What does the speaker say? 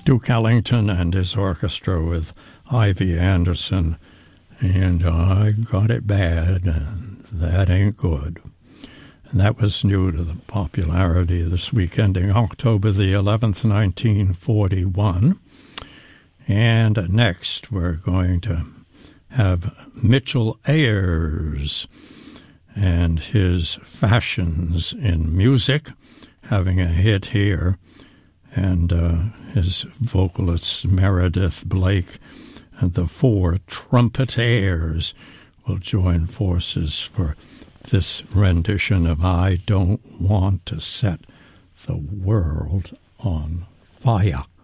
Duke Ellington and his orchestra with Ivy Anderson, and I Got It Bad, and That Ain't Good. And that was new to the popularity this week, ending October the 11th, 1941. And next we're going to have Mitchell Ayers and his Fashions in Music, having a hit here, and his vocalists Meredith Blake and the Four Trumpeters will join forces for this rendition of I Don't Want to Set the World on Fire.